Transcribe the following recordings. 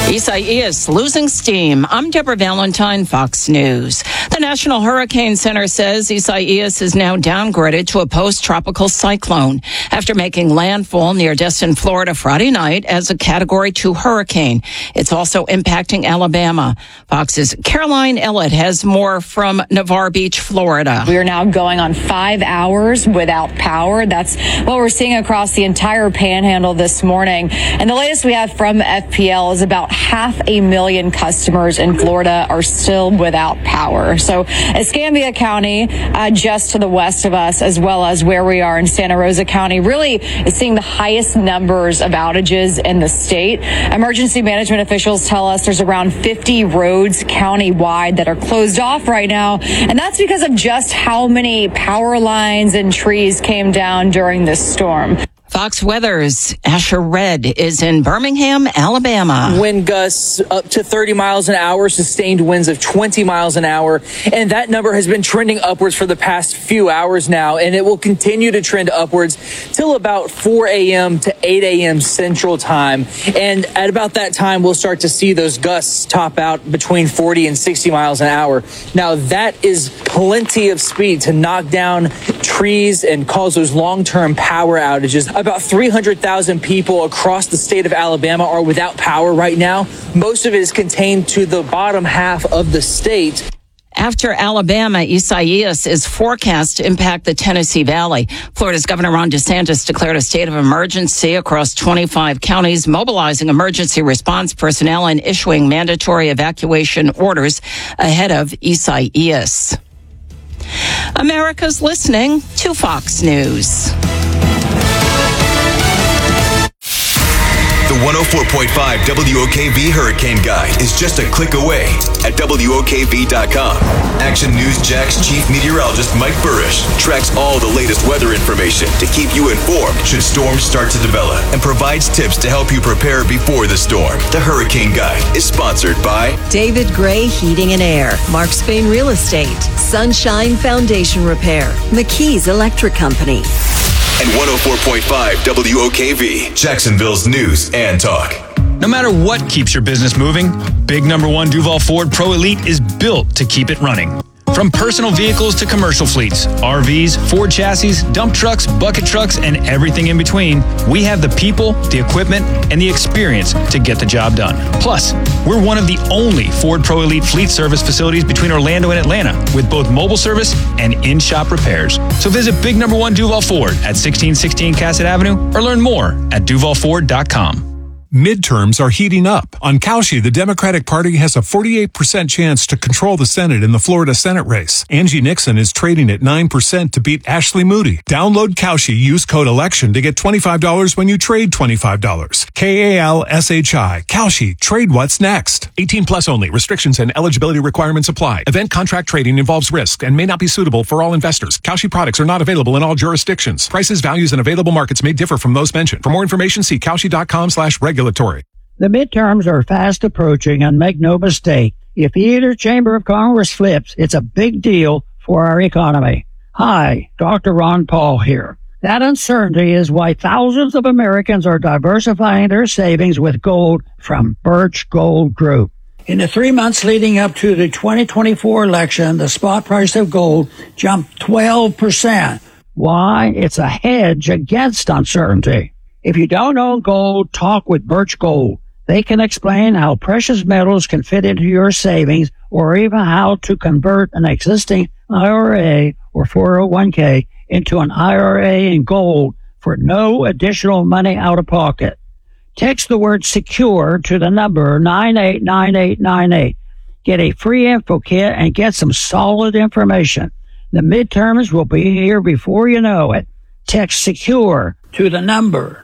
Isaias losing steam. I'm Deborah Valentine, Fox News. The National Hurricane Center says Isaias is now downgraded to a post-tropical cyclone after making landfall near Destin, Florida Friday night as a Category 2 hurricane. It's also impacting Alabama. Fox's Caroline Ellett has more from Navarre Beach, Florida. We are now going on 5 hours without power. That's what we're seeing across the entire panhandle this morning. And the latest we have from FPL is about 500,000 customers in Florida are still without power. So Escambia County, just to the west of us, as well as where we are in Santa Rosa County, really is seeing the highest numbers of outages in the state. Emergency management officials tell us there's around 50 roads countywide that are closed off right now. And that's because of just how many power lines and trees came down during this storm. Fox Weather's Asher Red is in Birmingham, Alabama. Wind gusts up to 30 miles an hour, sustained winds of 20 miles an hour. And that number has been trending upwards for the past few hours now. And it will continue to trend upwards till about 4 a.m. to 8 a.m. Central Time. And at about that time, we'll start to see those gusts top out between 40 and 60 miles an hour. Now, that is plenty of speed to knock down trees and cause those long-term power outages. About 300,000 people across the state of Alabama are without power right now. Most of it is contained to the bottom half of the state. After Alabama, Isaias is forecast to impact the Tennessee Valley. Florida's Governor Ron DeSantis declared a state of emergency across 25 counties, mobilizing emergency response personnel and issuing mandatory evacuation orders ahead of Isaias. America's listening to Fox News. The 104.5 WOKV Hurricane Guide is just a click away at WOKV.com. Action News Jack's chief meteorologist Mike Burrish tracks all the latest weather information to keep you informed should storms start to develop and provides tips to help you prepare before the storm. The Hurricane Guide is sponsored by David Gray Heating and Air, Mark Spain Real Estate, Sunshine Foundation Repair, McKee's Electric Company. And 104.5 WOKV, Jacksonville's news and talk. No matter what keeps your business moving, Big Number 1 Duval Ford Pro Elite is built to keep it running. From personal vehicles to commercial fleets, RVs, Ford chassis, dump trucks, bucket trucks, and everything in between, we have the people, the equipment, and the experience to get the job done. Plus, we're one of the only Ford Pro Elite fleet service facilities between Orlando and Atlanta, with both mobile service and in-shop repairs. So visit Big Number 1 Duval Ford at 1616 Cassett Avenue or learn more at duvalford.com. Midterms are heating up. On Cauchy, the Democratic Party has a 48% chance to control the Senate in the Florida Senate race. Angie Nixon is trading at 9% to beat Ashley Moody. Download Cauchy, use code ELECTION to get $25 when you trade $25. KALSHI. Cauchy. Trade what's next. 18 plus only. Restrictions and eligibility requirements apply. Event contract trading involves risk and may not be suitable for all investors. Cauchy products are not available in all jurisdictions. Prices, values, and available markets may differ from those mentioned. For more information, see Cauchy.com/regulatory. The midterms are fast approaching, and make no mistake, if either chamber of Congress flips, it's a big deal for our economy. Hi, Dr. Ron Paul here. That uncertainty is why thousands of Americans are diversifying their savings with gold from Birch Gold Group. In the 3 months leading up to the 2024 election, the spot price of gold jumped 12%. Why? It's a hedge against uncertainty. If you don't own gold, talk with Birch Gold. They can explain how precious metals can fit into your savings or even how to convert an existing IRA or 401k into an IRA in gold for no additional money out of pocket. Text the word SECURE to the number 989898. Get a free info kit and get some solid information. The midterms will be here before you know it. Text SECURE to the number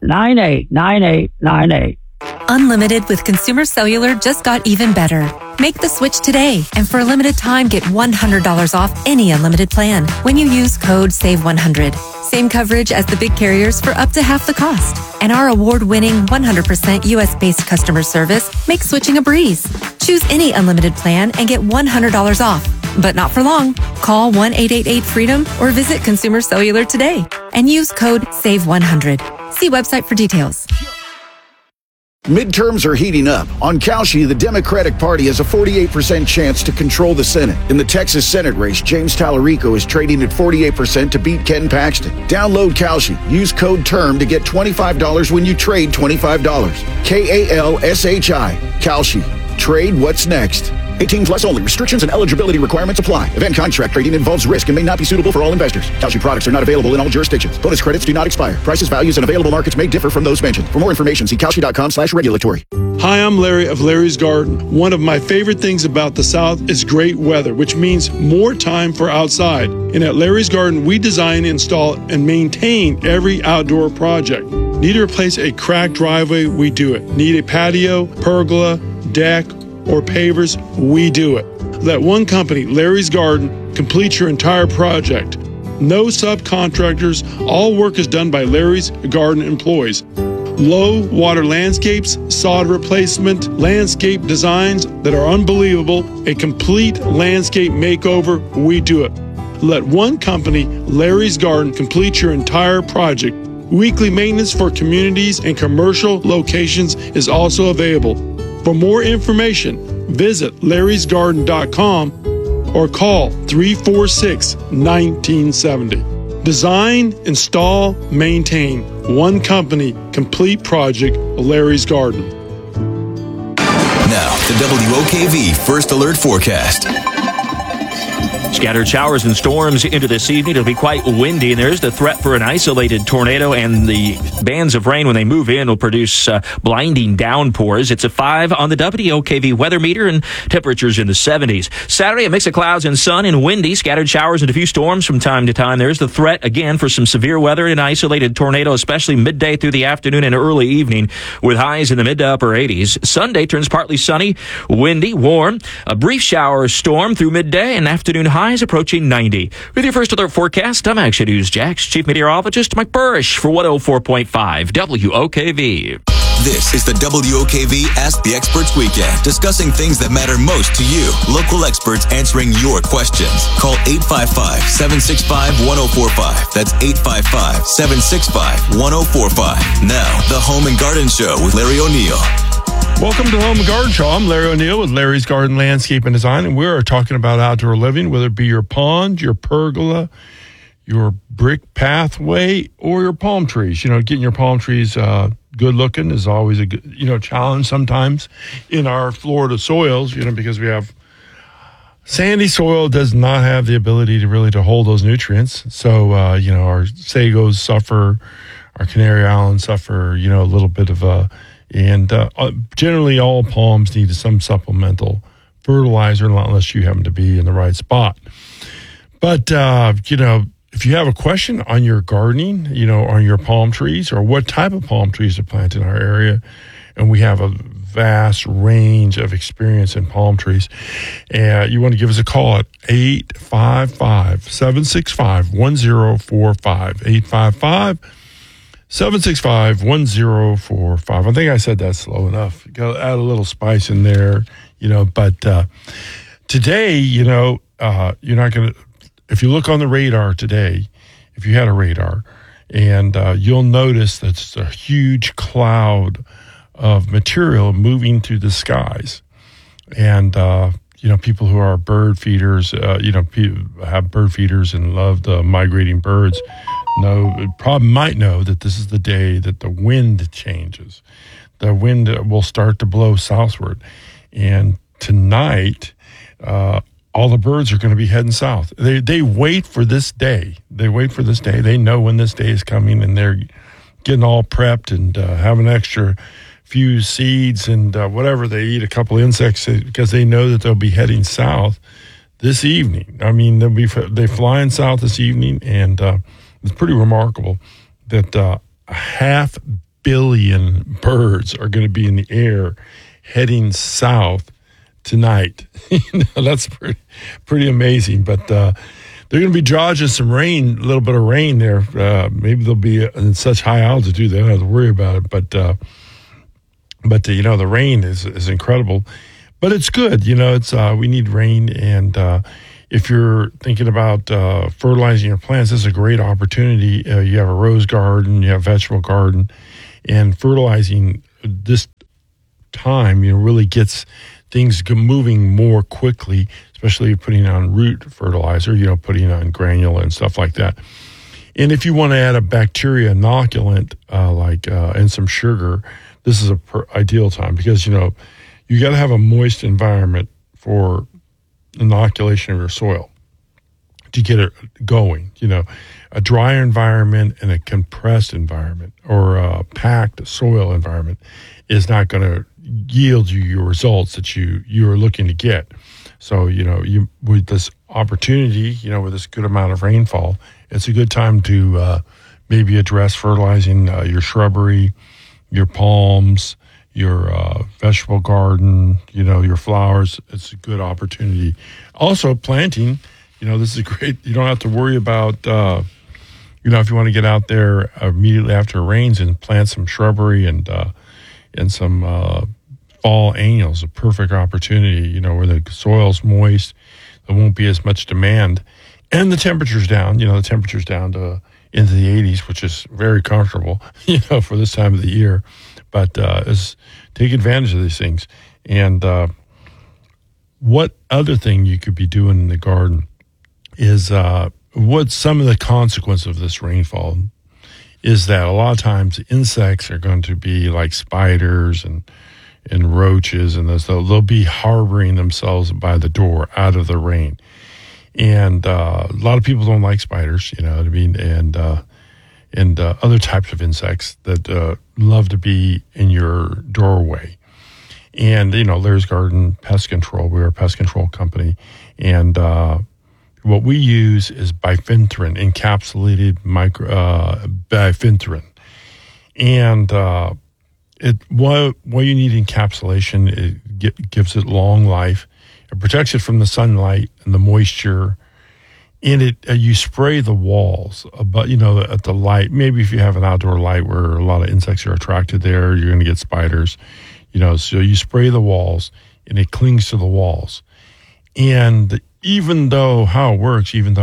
989898. Unlimited with Consumer Cellular just got even better. Make the switch today, and for a limited time, get $100 off any unlimited plan when you use code SAVE100. Same coverage as the big carriers for up to half the cost. And our award-winning 100% U.S.-based customer service makes switching a breeze. Choose any unlimited plan and get $100 off. But not for long. Call 1-888-FREEDOM or visit Consumer Cellular today and use code SAVE100. See website for details. Midterms are heating up. On Kalshi, the Democratic Party has a 48% chance to control the Senate. In the Texas Senate race, James Tallarico is trading at 48% to beat Ken Paxton. Download Kalshi. Use code TERM to get $25 when you trade $25. KALSHI. Kalshi. Trade what's next. 18 plus only. Restrictions and eligibility requirements apply. Event contract trading involves risk and may not be suitable for all investors. Kalshi products are not available in all jurisdictions. Bonus credits do not expire. Prices, values, and available markets may differ from those mentioned. For more information, see Kalshi.com/regulatory. Hi, I'm Larry of Larry's Garden. One of my favorite things about the South is great weather, which means more time for outside. And at Larry's Garden, we design, install, and maintain every outdoor project. Need to replace a cracked driveway? We do it. Need a patio, pergola, deck, or pavers? We do it. Let one company, Larry's Garden, complete your entire project. No subcontractors. All work is done by Larry's Garden employees. Low water landscapes, sod replacement, landscape designs that are unbelievable, a complete landscape makeover. We do it. Let one company, Larry's Garden, complete your entire project. Weekly maintenance for communities and commercial locations is also available. For more information, visit larrysgarden.com or call 346-1970. Design, install, maintain. One company, complete project, Larry's Garden. Now, the WOKV First Alert Forecast. Scattered showers and storms into this evening. It'll be quite windy, and there's the threat for an isolated tornado, and the bands of rain, when they move in, will produce blinding downpours. It's a 5 on the WOKV weather meter, and temperatures in the 70s. Saturday, a mix of clouds and sun and windy. Scattered showers and a few storms from time to time. There's the threat, again, for some severe weather and isolated tornado, especially midday through the afternoon and early evening, with highs in the mid to upper 80s. Sunday turns partly sunny, windy, warm. A brief shower or storm through midday, and afternoon highs approaching 90. With your First Alert forecast, I'm Action News Jax Chief Meteorologist Mike Burrish for 104.5 WOKV. This is the WOKV Ask the Experts Weekend, discussing things that matter most to you. Local experts answering your questions. Call 855-765-1045. That's 855-765-1045. Now, the Home and Garden Show with Larry O'Neill. Welcome to the Home and Garden Show. I'm Larry O'Neill with Larry's Garden Landscape and Design, and we're talking about outdoor living, whether it be your pond, your pergola, your brick pathway, or your palm trees. You know, getting your palm trees good looking is always a good, challenge sometimes in our Florida soils, because we have sandy soil does not have the ability to hold those nutrients. So, our sagos suffer, our Canary Islands suffer, a little bit of and generally all palms need some supplemental fertilizer unless you happen to be in the right spot. But, if you have a question on your gardening, on your palm trees or what type of palm trees to plant in our area, and we have a vast range of experience in palm trees, and you want to give us a call at 855-765-1045, 855-765-1045. I think I said that slow enough. Got to add a little spice in there, but today, you're not going to, if you look on the radar today, if you had a radar, and you'll notice that's a huge cloud of material moving through the skies. And, people who are bird feeders, have bird feeders and love the migrating birds, might know that this is the day that the wind changes. The wind will start to blow southward. And tonight, all the birds are going to be heading south. They wait for this day. They know when this day is coming, and they're getting all prepped and have an extra few seeds and whatever. They eat a couple insects because they know that they'll be heading south this evening. I mean, they're flying south this evening, and it's pretty remarkable that 500 million birds are going to be in the air heading south tonight. That's pretty amazing. But they're going to be dodging some rain, a little bit of rain there. Maybe they'll be in such high altitude they don't have to worry about it. But the rain is incredible. But it's good. It's we need rain. And if you're thinking about fertilizing your plants, this is a great opportunity. You have a rose garden, you have a vegetable garden, and fertilizing this time, really gets things moving more quickly, especially putting on root fertilizer, putting on granule and stuff like that. And if you want to add a bacteria inoculant, and some sugar, this is ideal time because, you got to have a moist environment for inoculation of your soil to get it going. A dry environment and a compressed environment or a packed soil environment is not going to yield you your results that you are looking to get. So, with this opportunity, with this good amount of rainfall, it's a good time to maybe address fertilizing your shrubbery, your palms, your vegetable garden, your flowers. It's a good opportunity. Also, planting, this is great. You don't have to worry about, if you want to get out there immediately after it rains and plant some shrubbery and some fall annuals, a perfect opportunity, where the soil's moist, there won't be as much demand, and the temperature's down. The temperature's down to into the 80s, which is very comfortable, for this time of the year. But take advantage of these things. And what other thing you could be doing in the garden is what some of the consequence of this rainfall is that a lot of times insects are going to be like spiders and roaches, and they'll be harboring themselves by the door out of the rain. And a lot of people don't like spiders, you know what I mean, and other types of insects that love to be in your doorway. And, Lair's Garden Pest Control, we're a pest control company, and what we use is bifenthrin, encapsulated bifenthrin. And what you need encapsulation, it gives it long life. It protects it from the sunlight and the moisture. And you spray the walls, but at the light. Maybe if you have an outdoor light where a lot of insects are attracted there, you're going to get spiders. So you spray the walls, and it clings to the walls. And even though how it works, spiders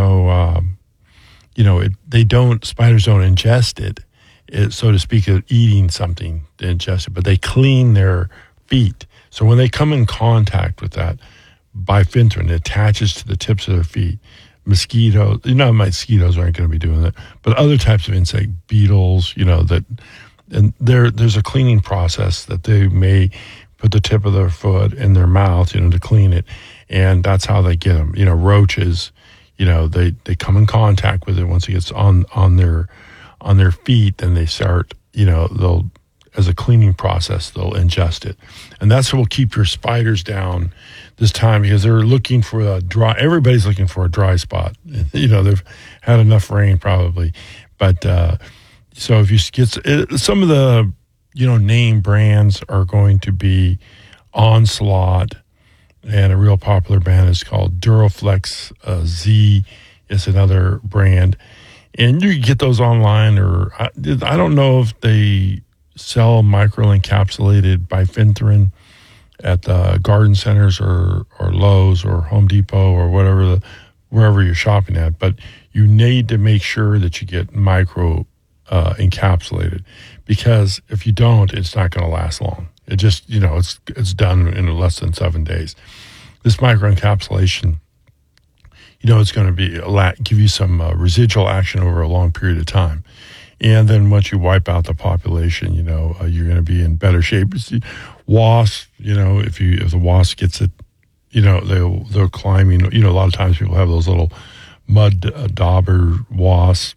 don't ingest it, so to speak, of eating something to ingest it, but they clean their feet. So when they come in contact with that bifenthrin, it attaches to the tips of their feet. Mosquitoes, mosquitoes aren't going to be doing that, but other types of insect, beetles, and there's a cleaning process that they may put the tip of their foot in their mouth, to clean it, and that's how they get them. Roaches, they come in contact with it once it gets on their feet, then they start, they'll, as a cleaning process, they'll ingest it. And that's what will keep your spiders down this time, because they're looking for everybody's looking for a dry spot. They've had enough rain probably. But so if you get some of the, name brands are going to be Onslaught, and a real popular brand is called Duraflex Z. It's another brand. And you can get those online, or I don't know if they sell microencapsulated bifenthrin at the garden centers or Lowe's or Home Depot or wherever you're shopping at. But you need to make sure that you get micro encapsulated, because if you don't, it's not going to last long. It just, it's done in less than 7 days. This microencapsulation, it's going to give you some residual action over a long period of time. And then once you wipe out the population, you're going to be in better shape. Wasp, if the wasp gets it, they're climbing. A lot of times people have those little mud dauber wasps,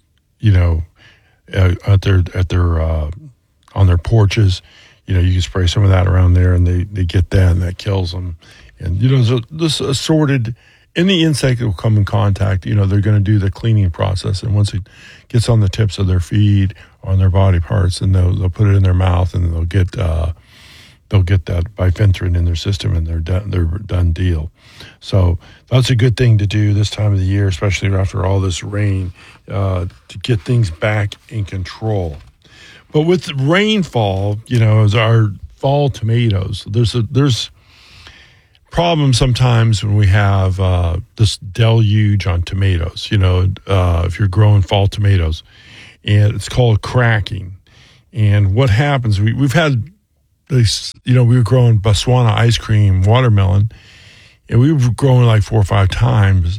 at their on their porches. You can spray some of that around there, and they get that, and that kills them. And this assorted. Any insect that will come in contact, they're going to do the cleaning process. And once it gets on the tips of their feet or on their body parts, and they'll put it in their mouth, and they'll get that bifenthrin in their system, and they're done deal. So that's a good thing to do this time of the year, especially after all this rain, to get things back in control. But with rainfall, as our fall tomatoes, there's problem sometimes when we have this deluge on tomatoes, if you're growing fall tomatoes, and it's called cracking. And what happens, we've had we were growing Botswana ice cream, watermelon, and we were growing like four or five types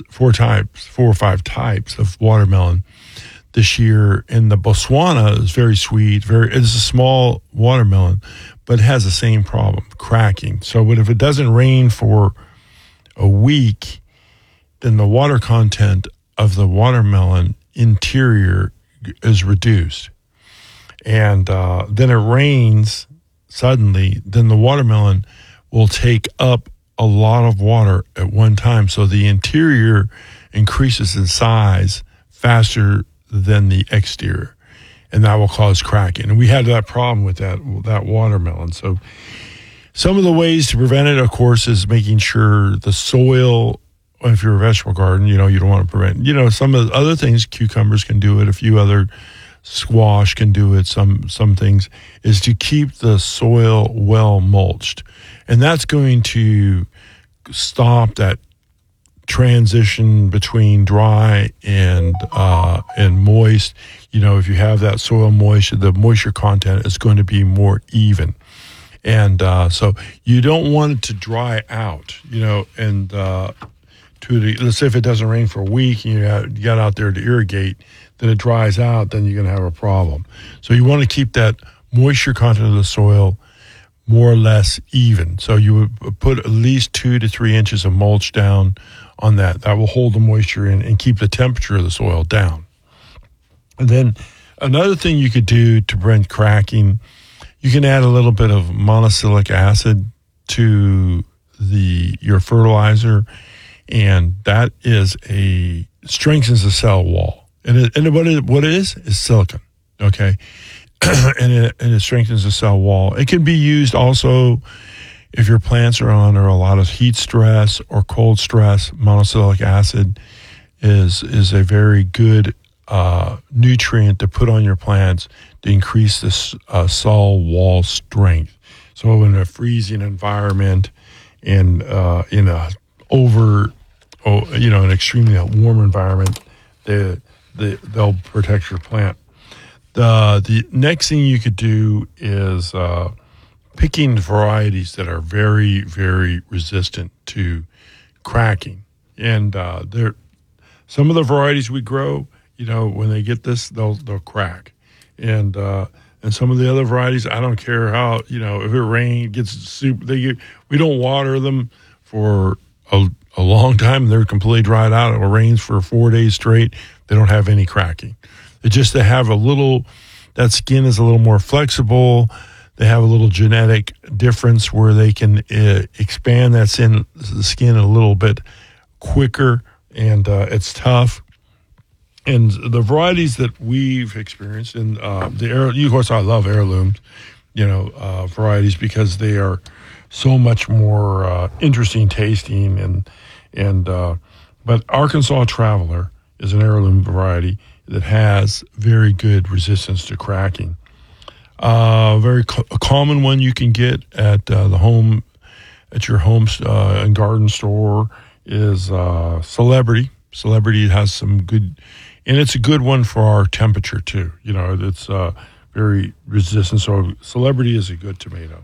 of watermelon this year. And the Botswana is very sweet, it's a small watermelon, but it has the same problem, cracking. So if it doesn't rain for a week, then the water content of the watermelon interior is reduced. And then it rains suddenly, then the watermelon will take up a lot of water at one time. So the interior increases in size faster than the exterior, and that will cause cracking. And we had that problem with that watermelon. So some of the ways to prevent it, of course, is making sure the soil, if you're a vegetable garden, you don't want to prevent, some of the other things, cucumbers can do it, a few other squash can do it, some things, is to keep the soil well mulched. And that's going to stop that transition between dry and moist. If you have that soil moisture, the moisture content is going to be more even. And so you don't want it to dry out, and let's say if it doesn't rain for a week and you got out there to irrigate, then it dries out, then you're going to have a problem. So you want to keep that moisture content of the soil more or less even. So you would put at least 2 to 3 inches of mulch down on that. That will hold the moisture in and keep the temperature of the soil down. And then another thing you could do to prevent cracking, you can add a little bit of monocyclic acid to your fertilizer, and that strengthens the cell wall. And what it is silicon, okay? and it strengthens the cell wall. It can be used also if your plants are under a lot of heat stress or cold stress. Monocyclic acid is a very good nutrient to put on your plants to increase the cell wall strength. So in a freezing environment and in an extremely warm environment, they'll protect your plant. The next thing you could do is picking varieties that are very, very resistant to cracking. And some of the varieties we grow, when they get this, they'll crack. And some of the other varieties, I don't care how, if it rains, gets soup, we don't water them for a long time. They're completely dried out. It rains for 4 days straight. They don't have any cracking. It's just they have that skin is a little more flexible. They have a little genetic difference where they can expand the skin a little bit quicker, and it's tough. And the varieties that we've experienced, and of course, I love heirlooms, varieties, because they are so much more interesting tasting, but Arkansas Traveler is an heirloom variety that has very good resistance to cracking. A common one you can get at your home and garden store is Celebrity. Celebrity has some good, and it's a good one for our temperature too. It's very resistant. So Celebrity is a good tomato.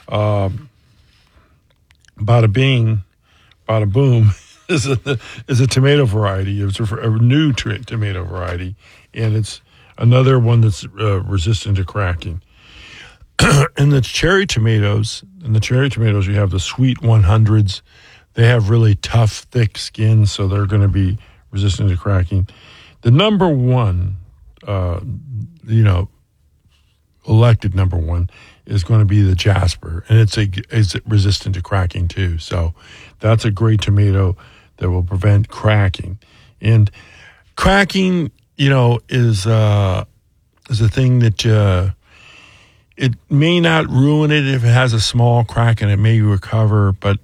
Bada Bing, Bada Boom is a tomato variety. It's a new tomato variety, and it's another one that's resistant to cracking. And the cherry tomatoes, we have the sweet 100s. They have really tough, thick skin, so they're going to be resistant to cracking. The number one, elected number one is going to be the Jasper, and it's resistant to cracking too. So that's a great tomato that will prevent cracking. And cracking, is a thing that it may not ruin it if it has a small crack, and it may recover. But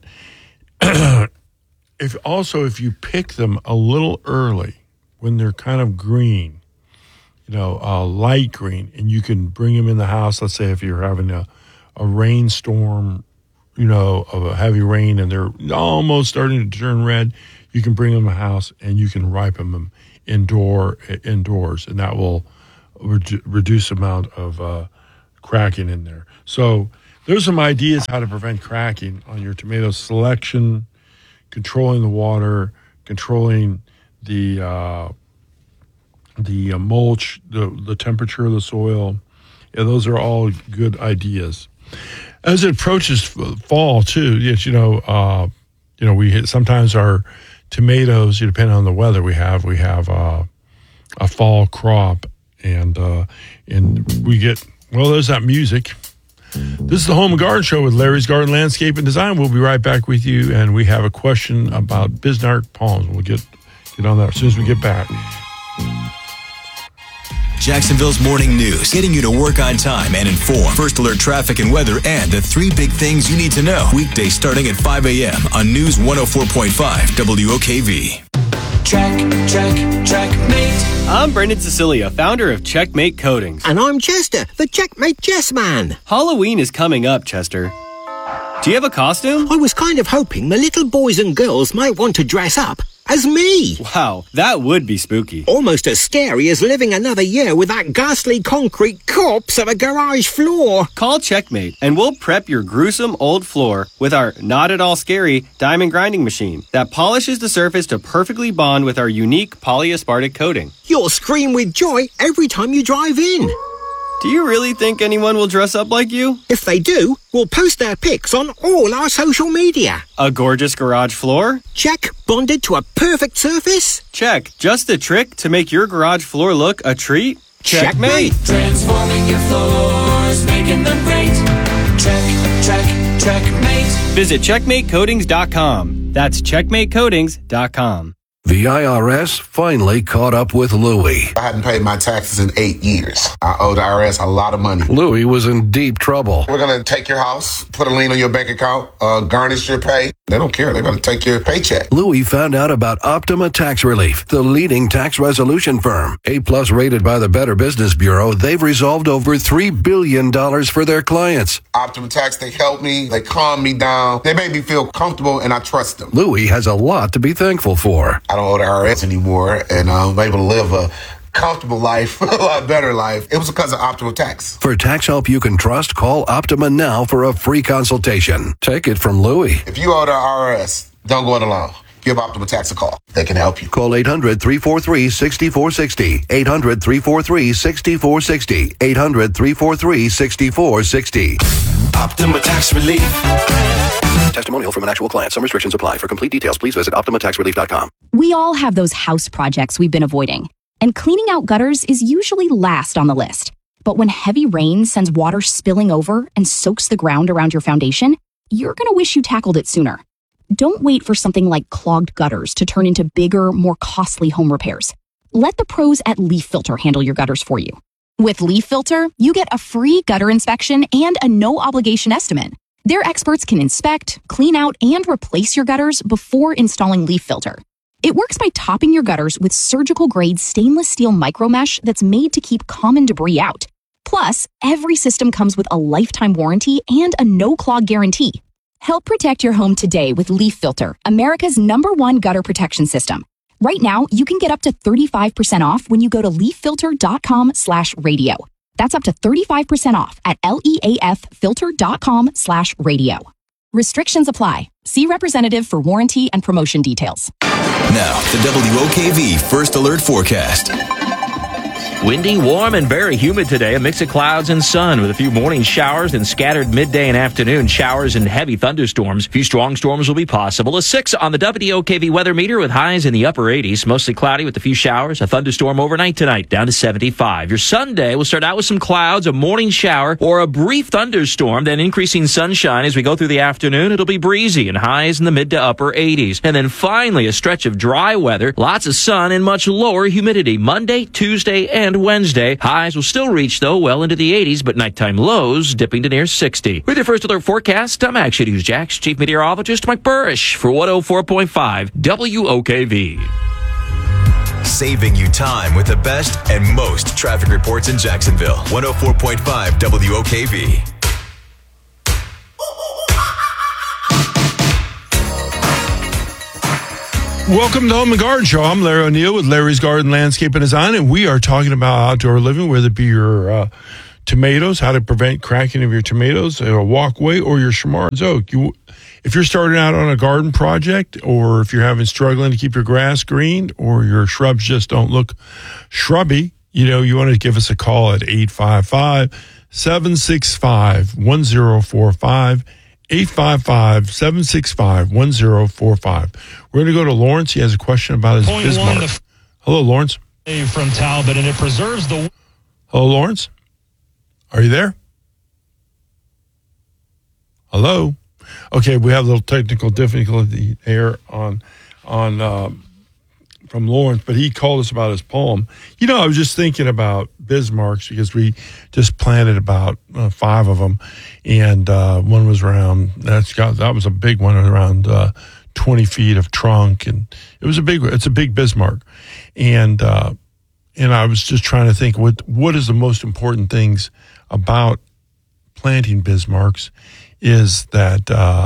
if you pick them a little early when they're kind of green, light green, and you can bring them in the house. Let's say if you're having a rainstorm, of a heavy rain, and they're almost starting to turn red, you can bring them in the house and you can ripen them indoors, and that will reduce the amount of cracking in there. So There's some ideas how to prevent cracking on your tomato selection, controlling the water, controlling the mulch, the temperature of the soil. Yeah, those are all good ideas. As it approaches fall too, yes, we sometimes our tomatoes, depending on the weather we have a fall crop, and we get, there's that music. This is the Home and Garden Show with Larry's Garden Landscape and Design. We'll be right back with you, and we have a question about Bismarck palms. We'll get on that as soon as we get back. Jacksonville's morning news, getting you to work on time and informed. First alert traffic and weather, and the 3 big things you need to know. Weekdays starting at 5 a.m. on News 104.5 WOKV. Checkmate. I'm Brendan Cecilia, founder of Checkmate Coatings. And I'm Chester, the Checkmate Chess Man. Halloween is coming up, Chester. Do you have a costume? I was kind of hoping the little boys and girls might want to dress up as me. Wow, that would be spooky. Almost as scary as living another year with that ghastly concrete corpse of a garage floor. Call Checkmate and we'll prep your gruesome old floor with our not at all scary diamond grinding machine that polishes the surface to perfectly bond with our unique polyaspartic coating. You'll scream with joy every time you drive in. Do you really think anyone will dress up like you? If they do, we'll post their pics on all our social media. A gorgeous garage floor? Check. Bonded to a perfect surface? Check. Just the trick to make your garage floor look a treat? Checkmate. Transforming your floors, making them great. Checkmate. Visit checkmatecoatings.com. That's checkmatecoatings.com. The IRS finally caught up with Louie. I hadn't paid my taxes in 8 years. I owe the IRS a lot of money. Louie was in deep trouble. We're going to take your house, put a lien on your bank account, garnish your pay. They don't care. They're going to take your paycheck. Louie found out about Optima Tax Relief, the leading tax resolution firm. A-plus rated by the Better Business Bureau, they've resolved over $3 billion for their clients. Optima Tax, they help me. They calm me down. They make me feel comfortable, and I trust them. Louie has a lot to be thankful for. I don't owe the IRS anymore, and I'm able to live a comfortable life, a lot better life. It was because of Optima Tax. For tax help you can trust, call Optima now for a free consultation. Take it from Louie. If you owe the IRS, don't go it alone. Give Optima Tax a call. They can help you. Call 800-343-6460. 800-343-6460. 800-343-6460. Optima Tax Relief. Testimonial from an actual client. Some restrictions apply. For complete details, please visit OptimaTaxRelief.com. We all have those house projects we've been avoiding, and cleaning out gutters is usually last on the list. But when heavy rain sends water spilling over and soaks the ground around your foundation, you're going to wish you tackled it sooner. Don't wait for something like clogged gutters to turn into bigger, more costly home repairs. Let the pros at Leaf Filter handle your gutters for you. With Leaf Filter, you get a free gutter inspection and a no-obligation estimate. Their experts can inspect, clean out, and replace your gutters before installing Leaf Filter. It works by topping your gutters with surgical-grade stainless steel micromesh that's made to keep common debris out. Plus, every system comes with a lifetime warranty and a no-clog guarantee. Help protect your home today with Leaf Filter, America's #1 gutter protection system. Right now, you can get up to 35% off when you go to leaffilter.com/radio. That's up to 35% off at leaffilter.com/radio. Restrictions apply. See representative for warranty and promotion details. Now, the WOKV First Alert Forecast. Windy, warm, and very humid today. A mix of clouds and sun with a few morning showers and scattered midday and afternoon showers and heavy thunderstorms. A few strong storms will be possible. A 6 on the WOKV weather meter with highs in the upper 80s. Mostly cloudy with a few showers. A thunderstorm overnight tonight down to 75. Your Sunday will start out with some clouds, a morning shower, or a brief thunderstorm, then increasing sunshine as we go through the afternoon. It'll be breezy and highs in the mid to upper 80s. And then finally a stretch of dry weather, lots of sun, and much lower humidity. Monday, Tuesday, and Wednesday. Highs will still reach, though, well into the 80s, but nighttime lows dipping to near 60. With your First Alert forecast, I'm Action News Jax Chief Meteorologist Mike Burrish for 104.5 WOKV. Saving you time with the best and most traffic reports in Jacksonville. 104.5 WOKV. Welcome to the Home and Garden Show. I'm Larry O'Neill with Larry's Garden Landscape and Design, and we are talking about outdoor living, whether it be your tomatoes, how to prevent cracking of your tomatoes, a walkway, or your Shamar's oak. If you're starting out on a garden project, or if you're struggling to keep your grass green, or your shrubs just don't look shrubby, you want to give us a call at 855-765-1045. 855-765-1045. We're going to go to Lawrence. He has a question about his Bismarck. Hello, Lawrence. From Talbot, and it preserves the... Hello, Lawrence. Are you there? Hello? Okay, we have a little technical difficulty here on from Lawrence, but he called us about his palm. I was just thinking about Bismarcks because we just planted about 5 of them, and one was around. That was a big one, around 20 feet of trunk, and it's a big Bismarck, and I was just trying to think what is the most important things about planting Bismarcks is that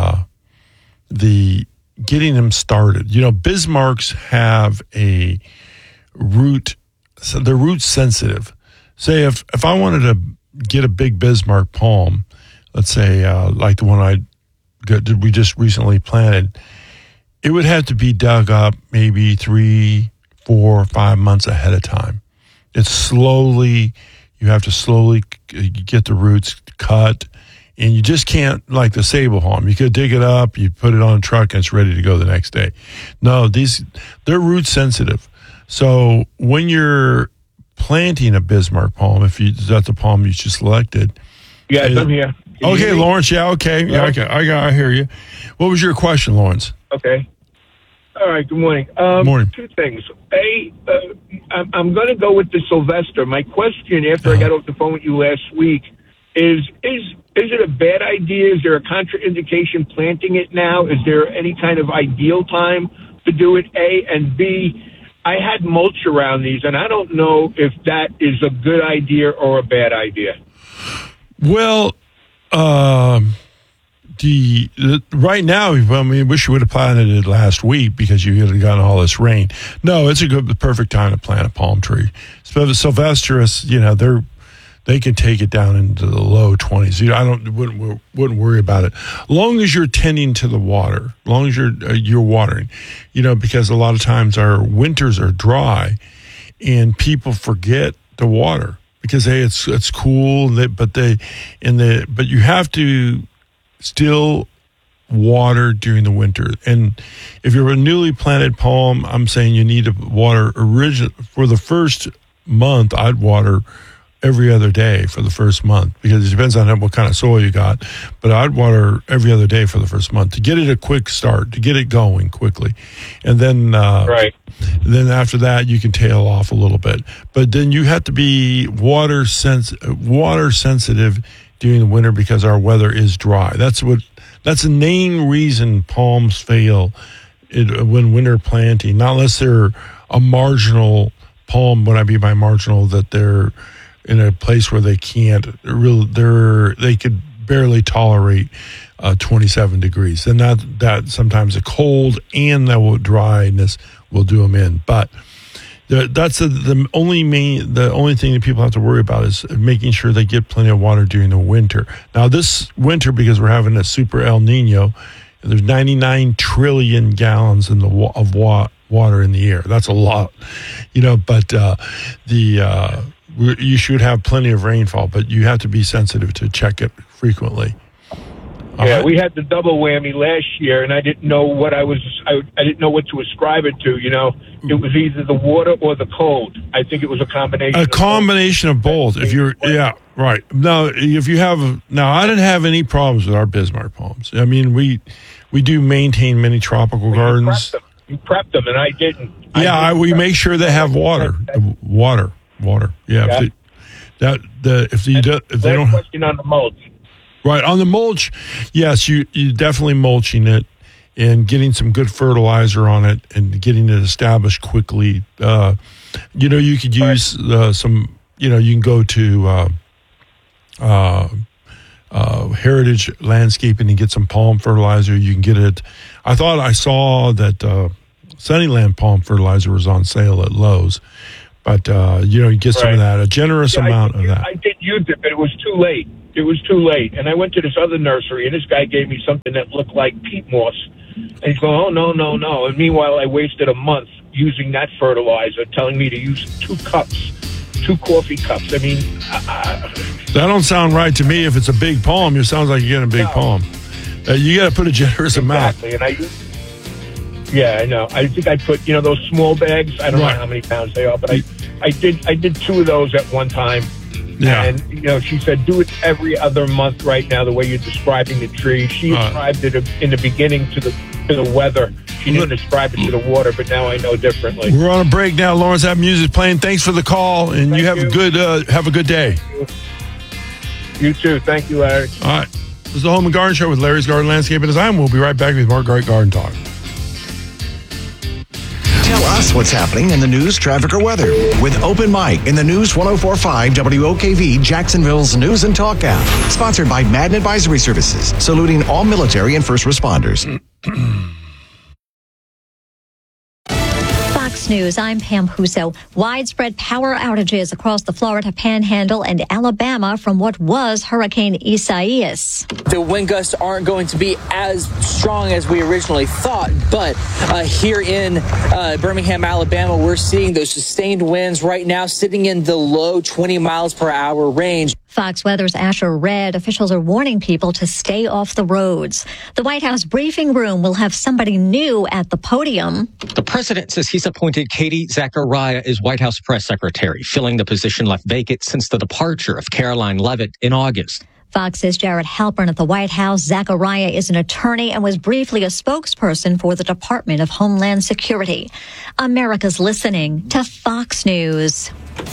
the getting them started. Bismarcks have a root, so they're root sensitive. Say if I wanted to get a big Bismarck palm, let's say like the one we just recently planted, it would have to be dug up maybe 3, 4, 5 months ahead of time. You have to slowly get the roots cut. And you just can't, like the sable palm. You could dig it up, you put it on a truck, and it's ready to go the next day. No, they're root sensitive. So when you're planting a Bismarck palm, that's the palm you just selected. Yes, I'm here. Okay, Lawrence. Yeah, okay. Yeah, okay. I hear you. What was your question, Lawrence? Okay. All right. Good morning. Morning. 2 things. I'm going to go with the Sylvester. My question after I got off the phone with you last week is it a bad idea? Is there a contraindication planting it now? Is there any kind of ideal time to do it, A? And B, I had mulch around these, and I don't know if that is a good idea or a bad idea. Well, right now, I wish you would have planted it last week because you had gotten all this rain. No, it's the perfect time to plant a palm tree. Sylvestris, they can take it down into the low 20s. Wouldn't worry about it. Long as you're tending to the water, long as you're watering, because a lot of times our winters are dry, and people forget to water because it's cool, but you have to still water during the winter. And if you're a newly planted palm, I'm saying you need to water for the first month. I'd water every other day for the first month because it depends on what kind of soil you got. But I'd water every other day for the first month to get it a quick start, to get it going quickly. And then, then after that, you can tail off a little bit. But then you have to be water sensitive during the winter because our weather is dry. That's the main reason palms fail when winter planting, not unless they're a marginal palm. What I mean by marginal, that they're in a place where they they could barely tolerate 27 degrees. And that sometimes the cold and the dryness will do them in. But that's the only thing that people have to worry about is making sure they get plenty of water during the winter. Now this winter, because we're having a super El Nino, there's 99 trillion gallons of water in the air. That's a lot, but you should have plenty of rainfall, but you have to be sensitive to check it frequently. We had the double whammy last year, and I didn't know what I didn't know what to ascribe it to. It was either the water or the cold. I think it was a combination. A combination of both. If you're, right. Now, I didn't have any problems with our Bismarck palms. I mean, we do maintain many tropical gardens. You prepped them, and I didn't. We make sure they have water. Water. Yeah. If they don't. Question on the mulch. Right, on the mulch, yes, you definitely mulching it and getting some good fertilizer on it and getting it established quickly. You could use some. You can go to Heritage Landscaping and get some palm fertilizer. You can get it. I thought I saw that Sunnyland palm fertilizer was on sale at Lowe's. But, you get some of that, a generous amount of that. I did use it, but it was too late. It was too late. And I went to this other nursery, and this guy gave me something that looked like peat moss. And he's going, oh, no. And meanwhile, I wasted a month using that fertilizer, telling me to use 2 coffee cups. I mean, that don't sound right to me. If it's a big palm, it sounds like you're getting a big palm. You got to put a generous amount. Exactly. And I know. I think I put, those small bags. I don't know how many pounds they are, but I did 2 of those at one time. Yeah. And, she said, do it every other month right now, the way you're describing the tree. She described it in the beginning to the weather. She didn't describe it to the water, but now I know differently. We're on a break now. Lawrence, that music's playing. Thanks for the call, and you have a good day. You too. Thank you, Larry. All right. This is the Home and Garden Show with Larry's Garden Landscape and Design. We'll be right back with more Great Garden Talk. Tell us what's happening in the news, traffic, or weather with Open Mic in the News 104.5 WOKV Jacksonville's News and Talk app. Sponsored by Madden Advisory Services, saluting all military and first responders. Fox News, I'm Pam Huso. Widespread power outages across the Florida Panhandle and Alabama from what was Hurricane Isaias. The wind gusts aren't going to be as strong as we originally thought, but here in Birmingham, Alabama, we're seeing those sustained winds right now sitting in the low 20 miles per hour range. Fox Weather's Asher Red, officials are warning people to stay off the roads. The White House briefing room will have somebody new at the podium. The president says he's appointed Katie Zachariah as White House press secretary, filling the position left vacant since the departure of Caroline Leavitt in August. Fox says Jared Halpern at the White House. Zachariah is an attorney and was briefly a spokesperson for the Department of Homeland Security. America's listening to Fox News.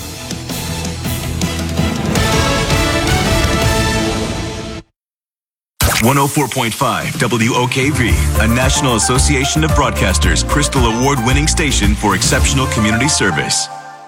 104.5 WOKV, a National Association of Broadcasters Crystal Award-winning station for exceptional community service.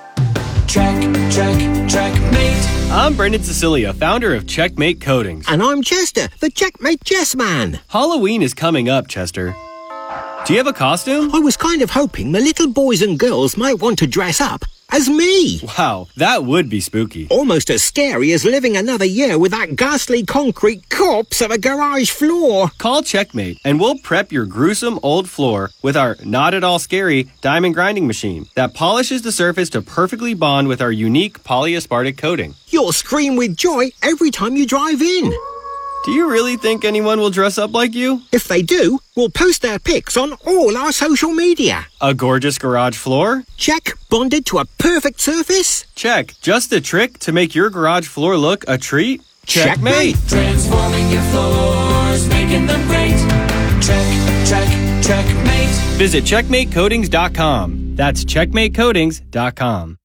Checkmate. I'm Brendan Cecilia, founder of Checkmate Coatings. And I'm Chester, the Checkmate Chess Man. Halloween is coming up, Chester. Do you have a costume? I was kind of hoping the little boys and girls might want to dress up as me. Wow, that would be spooky. Almost as scary as living another year with that ghastly concrete corpse of a garage floor. Call Checkmate and we'll prep your gruesome old floor with our not at all scary diamond grinding machine that polishes the surface to perfectly bond with our unique polyaspartic coating. You'll scream with joy every time you drive in. Do you really think anyone will dress up like you? If they do, we'll post their pics on all our social media. A gorgeous garage floor? Check. Bonded to a perfect surface? Check. Just the trick to make your garage floor look a treat? Checkmate. Transforming your floors, making them great. Checkmate. Visit checkmatecoatings.com. That's checkmatecoatings.com.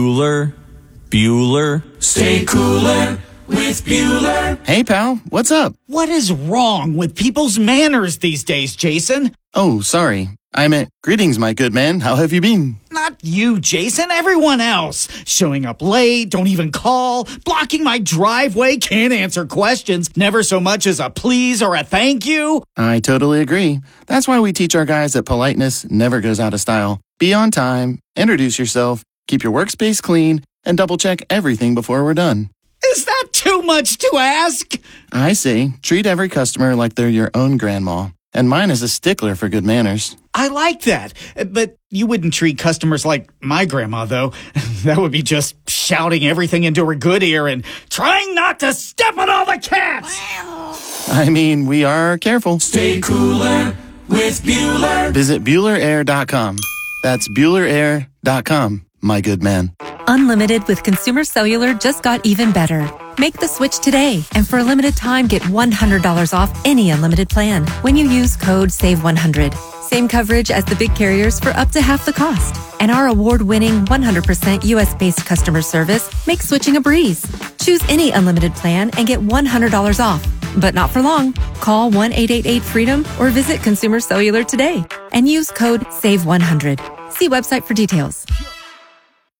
Bueller. Stay cooler with Bueller. Hey, pal, what's up? What is wrong with people's manners these days, Jason? Oh, sorry. I meant, greetings, my good man. How have you been? Not you, Jason. Everyone else. Showing up late, don't even call, blocking my driveway, can't answer questions, never so much as a please or a thank you. I totally agree. That's why we teach our guys that politeness never goes out of style. Be on time, introduce yourself, keep your workspace clean, and double-check everything before we're done. Is that too much to ask? I say, treat every customer like they're your own grandma. And mine is a stickler for good manners. I like that. But you wouldn't treat customers like my grandma, though. That would be just shouting everything into her good ear and trying not to step on all the cats. I mean, we are careful. Stay cooler with Bueller. Visit BuellerAir.com. That's BuellerAir.com, my good man. Unlimited with Consumer Cellular just got even better. Make the switch today, and for a limited time, get $100 off any unlimited plan when you use code SAVE100. Same coverage as the big carriers for up to half the cost. And our award-winning 100% U.S.-based customer service makes switching a breeze. Choose any unlimited plan and get $100 off. But not for long. Call 1-888-FREEDOM or visit Consumer Cellular today and use code SAVE100. See website for details.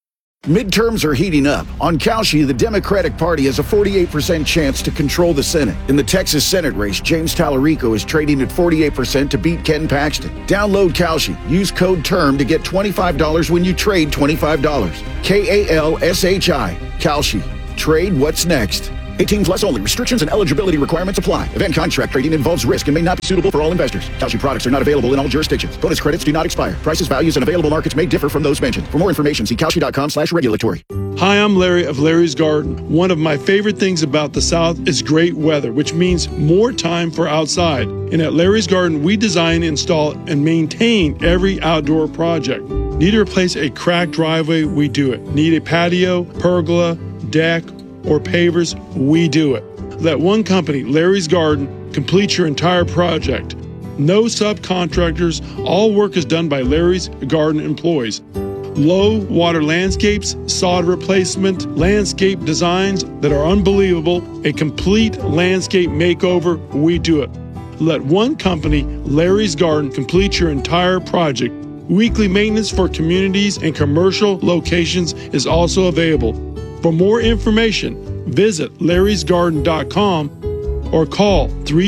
Midterms are heating up. On Kalshi, the Democratic Party has a 48% chance to control the Senate. In the Texas Senate race, James Tallarico is trading at 48% to beat Ken Paxton. Download Kalshi. Use code TERM to get $25 when you trade $25. KALSHI. Kalshi. Trade what's next. 18 plus only. Restrictions and eligibility requirements apply. Event contract trading involves risk and may not be suitable for all investors. Kalshi products are not available in all jurisdictions. Bonus credits do not expire. Prices, values, and available markets may differ from those mentioned. For more information, see Kalshi.com/regulatory. Hi, I'm Larry of Larry's Garden. One of my favorite things about the South is great weather, which means more time for outside. And at Larry's Garden, we design, install, and maintain every outdoor project. Need to replace a cracked driveway? We do it. Need a patio, pergola, deck, or pavers? We do it. Let one company, Larry's Garden, complete your entire project. No subcontractors. All work is done by Larry's Garden employees. Low water landscapes, sod replacement, landscape designs that are unbelievable, a complete landscape makeover. We do it. Let one company, Larry's Garden, complete your entire project. Weekly maintenance for communities and commercial locations is also available. For more information, visit larrysgarden.com or call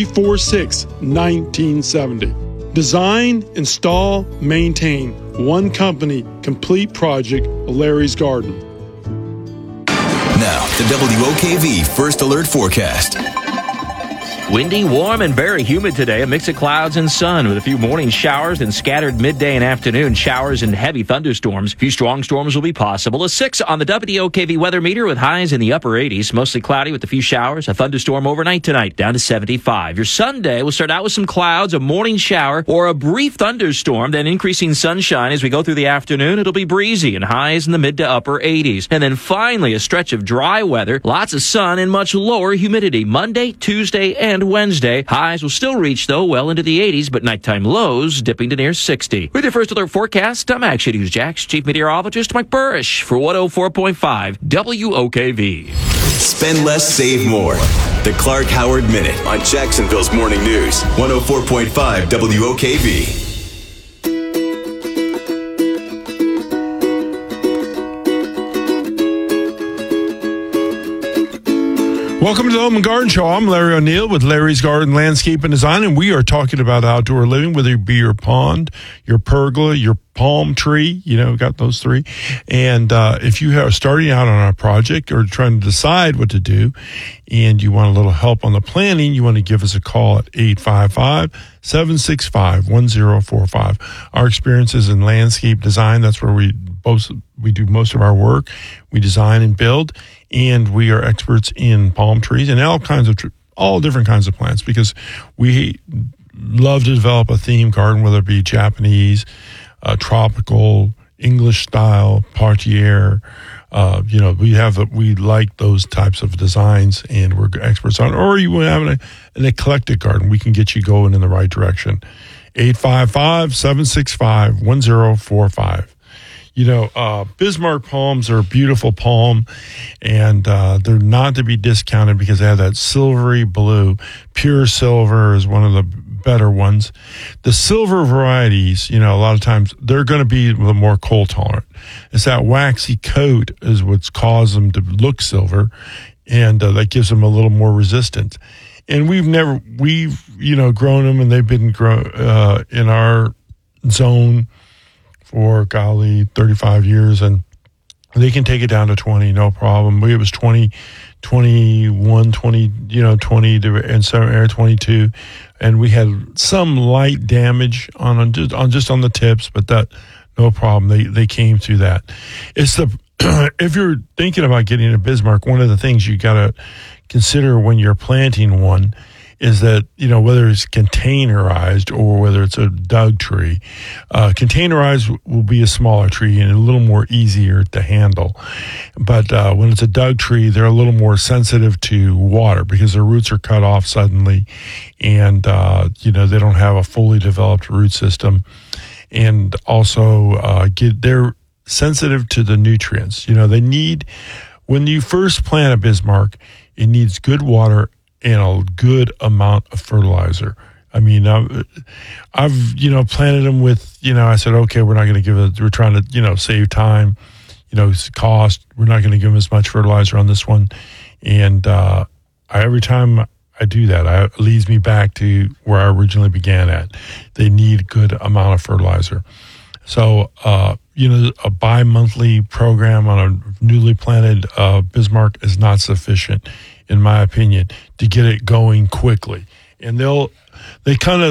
346-1970. Design, install, maintain. One company, complete project, Larry's Garden. Now, the WOKV First Alert Forecast. Windy, warm, and very humid today. A mix of clouds and sun with a few morning showers and scattered midday and afternoon showers and heavy thunderstorms. A few strong storms will be possible. A 6 on the WOKV weather meter with highs in the upper 80s. Mostly cloudy with a few showers. A thunderstorm overnight tonight down to 75. Your Sunday will start out with some clouds, a morning shower, or a brief thunderstorm, then increasing sunshine as we go through the afternoon. It'll be breezy and highs in the mid to upper 80s. And then finally a stretch of dry weather, lots of sun, and much lower humidity. Monday, Tuesday, and Wednesday. Highs will still reach, though, well into the 80s, but nighttime lows dipping to near 60. With your First Alert forecast, I'm Action News Jax Chief Meteorologist Mike Burrish for 104.5 WOKV. Spend less, save more. The Clark Howard Minute on Jacksonville's Morning News. 104.5 WOKV. Welcome to the Home and Garden Show. I'm Larry O'Neill with Larry's Garden Landscape and Design, and we are talking about outdoor living, whether it be your pond, your pergola, your palm tree, got those three. And if you are starting out on a project or trying to decide what to do and you want a little help on the planning, you want to give us a call at 855-765-1045. Our experience is in landscape design. That's where we do most of our work. We design and build, and we are experts in palm trees and all different kinds of plants, because we love to develop a theme garden, whether it be Japanese, tropical, English style, parterre. We like those types of designs, and we're experts on. Or you want to have an eclectic garden, we can get you going in the right direction. 855-765-1045. Bismarck palms are a beautiful palm, and they're not to be discounted because they have that silvery blue. Pure silver is one of the better ones. The silver varieties, a lot of times they're going to be a little more cold tolerant. It's that waxy coat is what's caused them to look silver, and that gives them a little more resistance. And we've grown them, and they've been grown in our zone for 35 years, and they can take it down to 20, no problem. It was 20, 21, 20, 20 and some area 22, and we had some light damage on the tips, but that no problem. They came through that. It's if you're thinking about getting a Bismarck, one of the things you got to consider when you're planting one is that, whether it's containerized or whether it's a dug tree, containerized will be a smaller tree and a little more easier to handle. But when it's a dug tree, they're a little more sensitive to water because their roots are cut off suddenly, and, they don't have a fully developed root system. And also, they're sensitive to the nutrients. When you first plant a Bismarck, it needs good water and a good amount of fertilizer. I mean, I've planted them with, I said, okay, we're not going to we're trying to, save time. cost. We're not going to give them as much fertilizer on this one. And every time I do that, it leads me back to where I originally began at. They need a good amount of fertilizer. So, a bi-monthly program on a newly planted Bismarck is not sufficient, in my opinion, to get it going quickly. And they kind of